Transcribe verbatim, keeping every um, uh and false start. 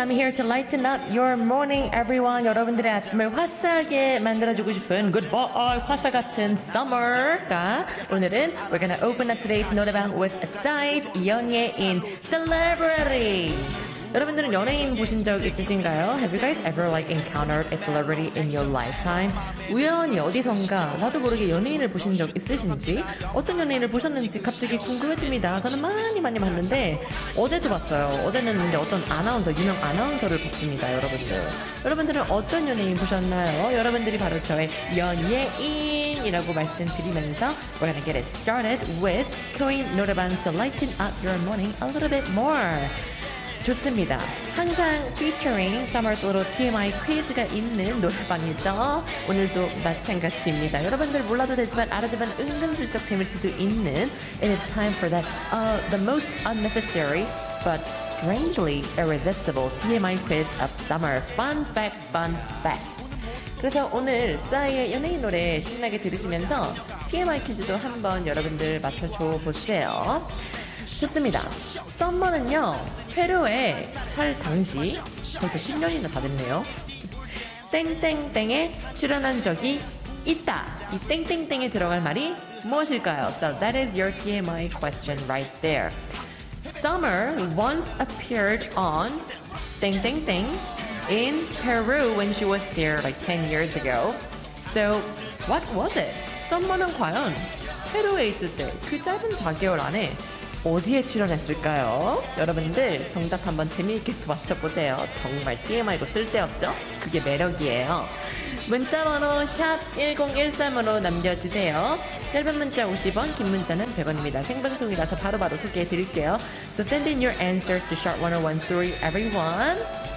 I'm here to lighten up your morning, everyone. 여러분들의 아침을 화사하게 만들어주고 싶은 goodbye, 화사 같은 summer가 오늘은 we're gonna open up today's 노래방 with a size 연예인 celebrity. 여러분들은 연예인 보신 적 있으신가요? Have you guys ever like encountered a celebrity in your lifetime? 우연히 어디선가 나도 모르게 연예인을 보신 적 있으신지 어떤 연예인을 보셨는지 갑자기 궁금해집니다. 저는 많이 많이 봤는데 어제도 봤어요. 어제는 근데 어떤 아나운서, 유명 아나운서를 봤습니다. 여러분들. 여러분들은 어떤 연예인 보셨나요? 여러분들이 바로 저의 연예인이라고 말씀드리면서 we're gonna get it started with Korean 노래방 to lighten up your morning a little bit more. 좋습니다. 항상 featuring Summer's little 티엠아이 퀴즈가 있는 노래방이죠. 오늘도 마찬가지입니다. 여러분들 몰라도 되지만 알아두면 은근슬쩍 재밌을 수도 있는 It is time for that uh, the most unnecessary but strangely irresistible 티엠아이 quiz of summer. Fun facts, fun facts. 그래서 오늘 싸이의 연예인 노래 신나게 들으시면서 티엠아이 퀴즈도 한번 여러분들 맞춰줘 보세요. 좋습니다. 썸머는요, 페루에 살 당시 벌써 십 년이나 다 됐네요. 땡땡땡에 출연한 적이 있다. 이 땡땡땡에 들어갈 말이 무엇일까요? So that is your 티엠아이 question right there. Summer once appeared on 땡땡땡 in Peru when she was there like ten years ago. So what was it? 썸머는 과연 페루에 있을 때 그 짧은 사 개월 안에 어디에 출연했을까요? 여러분들 정답 한번 재미있게 맞춰보세요. 정말 티엠아이고 쓸데없죠? 그게 매력이에요. 문자번호 샵 일공일삼으로 남겨주세요. 짧은 문자 오십 원, 긴 문자는 백 원입니다. 생방송이라서 바로바로 소개해드릴게요. So send in your answers to sharp ten thirteen everyone.